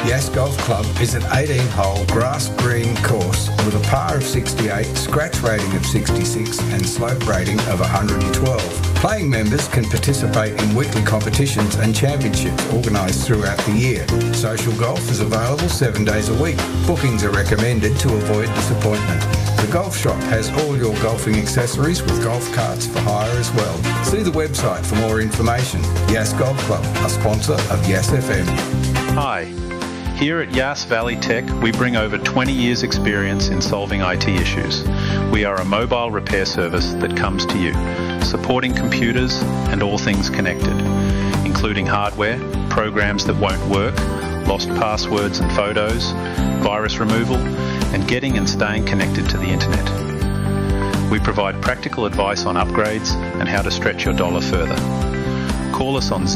Yass Golf Club is an 18-hole grass green course with a par of 68, scratch rating of 66 and slope rating of 112. Playing members can participate in weekly competitions and championships organised throughout the year. Social golf is available 7 days a week. Bookings are recommended to avoid disappointment. The golf shop has all your golfing accessories with golf carts for hire as well. See the website for more information. Yass Golf Club, a sponsor of Yass FM. Hi. Here at Yass Valley Tech, we bring over 20 years' experience in solving IT issues. We are a mobile repair service that comes to you, supporting computers and all things connected, including hardware, programs that won't work, lost passwords and photos, virus removal, and getting and staying connected to the internet. We provide practical advice on upgrades and how to stretch your dollar further. Call us on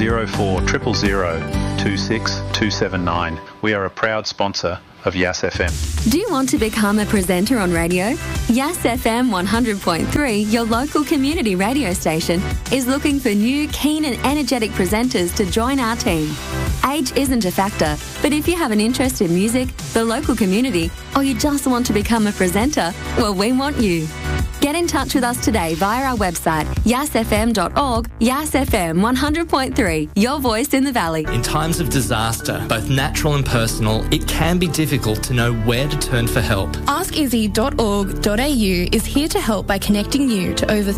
0400 26 279. We are a proud sponsor of Yass FM. Do you want to become a presenter on radio? Yass FM 100.3, your local community radio station, is looking for new, keen and energetic presenters to join our team. Age isn't a factor, but if you have an interest in music, the local community, or you just want to become a presenter, well, we want you. Get in touch with us today via our website, yassfm.org. Yass FM 100.3, your voice in the valley. In times of disaster, both natural and personal, it can be difficult to know where to turn for help. AskIzzy.org.au is here to help by connecting you to over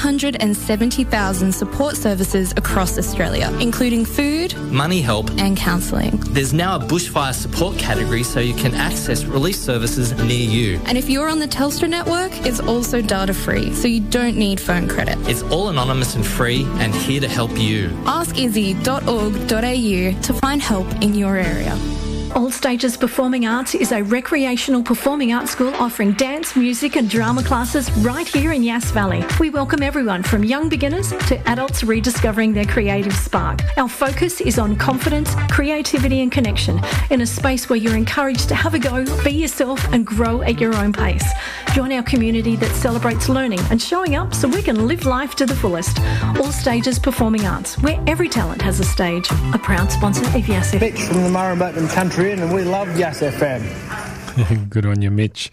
370,000 support services across Australia, including food, money help and counselling. There's now a bushfire support category so you can access relief services near you. And if you're on the Telstra network, it's also data free, so you don't need phone credit. It's all anonymous and free and here to help you. AskIzzy.org.au to find help in your area. All Stages Performing Arts is a recreational performing arts school offering dance, music and drama classes right here in Yass Valley. We welcome everyone from young beginners to adults rediscovering their creative spark. Our focus is on confidence, creativity and connection in a space where you're encouraged to have a go, be yourself and grow at your own pace. Join our community that celebrates learning and showing up so we can live life to the fullest. All Stages Performing Arts, where every talent has a stage. A proud sponsor of Yass FM. Mitch from the Murray Bateman Country and we love Yass FM. Good on you, Mitch.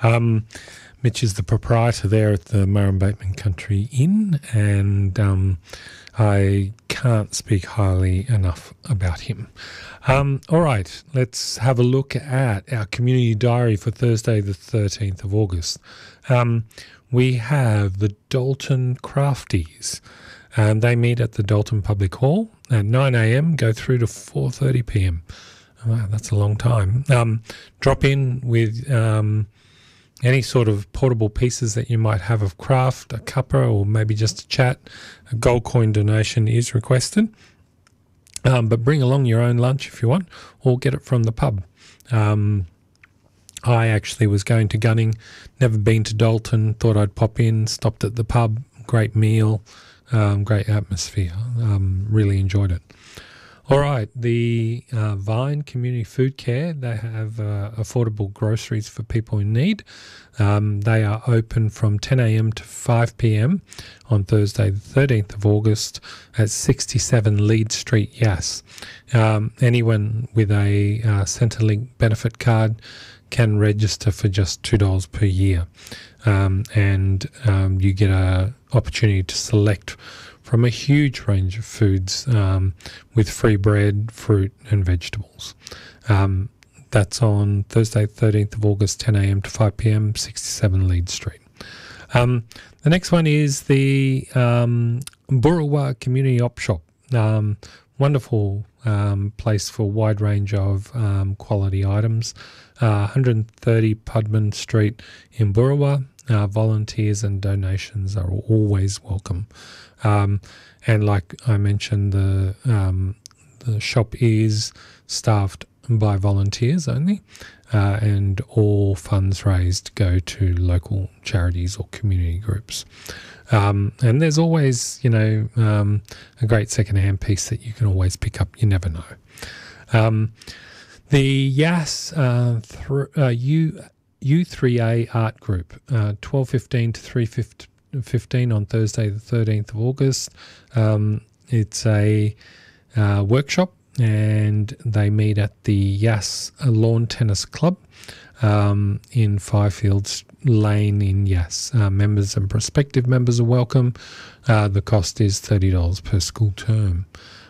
Mitch is the proprietor there at the Murray Bateman Country Inn, and I can't speak highly enough about him. All right, let's have a look at our community diary for Thursday the 13th of August. We have the Dalton Crafties. They meet at the Dalton Public Hall at 9 a.m, go through to 4:30 p.m. Wow, that's a long time. Drop in with any sort of portable pieces that you might have of craft, a cuppa or maybe just a chat. A gold coin donation is requested. But bring along your own lunch if you want, or get it from the pub. I actually was going to Gunning, never been to Dalton, thought I'd pop in, stopped at the pub, great meal, great atmosphere, really enjoyed it. All right, the Vine Community Food Care, they have affordable groceries for people in need. They are open from 10 a.m. to 5 p.m. on Thursday the 13th of August at 67 Leeds Street, Yass. Anyone with a Centrelink benefit card can register for just $2 per year. And you get an opportunity to select from a huge range of foods with free bread, fruit and vegetables. That's on Thursday, 13th of August, 10 a.m. to 5 p.m, 67 Leeds Street. The next one is the Burrawa Community Op Shop. Wonderful place for a wide range of quality items. 130 Pudman Street in Burrawa. Volunteers and donations are always welcome. And like I mentioned, the shop is staffed by volunteers only, and all funds raised go to local charities or community groups. And there's always, a great second-hand piece that you can always pick up. You never know. The Yass U3A Art Group, 12:15 to 3:15 on Thursday the 13th of August. It's a workshop and they meet at the Yass Lawn Tennis Club in Firefields Lane in Yass. Members and prospective members are welcome. The cost is $30 per school term.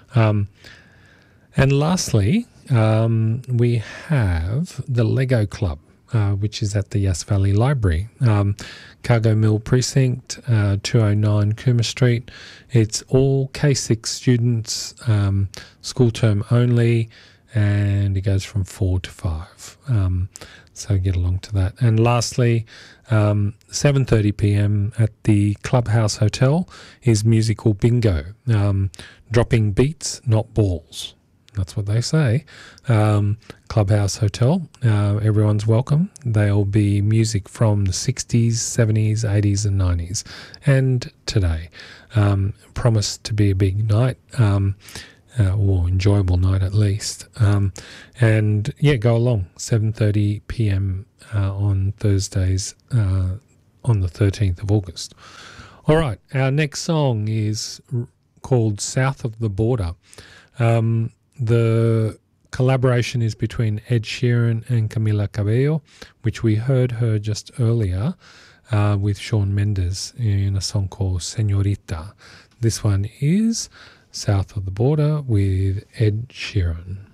And lastly, we have the Lego Club, which is at the Yass Valley Library, Cargo Mill Precinct, 209 Cooma Street. It's all K6 students, school term only, and it goes from 4 to 5. So get along to that. And lastly, 7:30 p.m. at the Clubhouse Hotel is musical bingo, dropping beats, not balls. That's what they say. Clubhouse Hotel, everyone's welcome. There'll be music from the 60s, 70s, 80s and 90s. And today. Promised to be a big night, or enjoyable night at least. And yeah, go along, 7:30 p.m. On Thursdays on the 13th of August. All right, our next song is called South of the Border. The collaboration is between Ed Sheeran and Camila Cabello, which we heard her just earlier with Shawn Mendes in a song called Señorita. This one is South of the Border with Ed Sheeran.